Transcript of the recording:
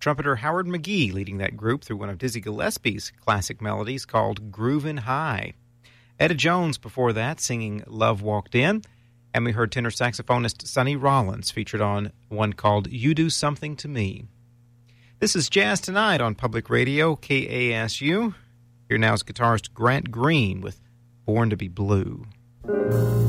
trumpeter Howard McGee leading that group through one of Dizzy Gillespie's classic melodies called Groovin' High. Etta Jones before that singing Love Walked In, and we heard tenor saxophonist Sonny Rollins featured on one called You Do Something to Me. This is Jazz Tonight on Public Radio, KASU. Here now is guitarist Grant Green with Born to be Blue.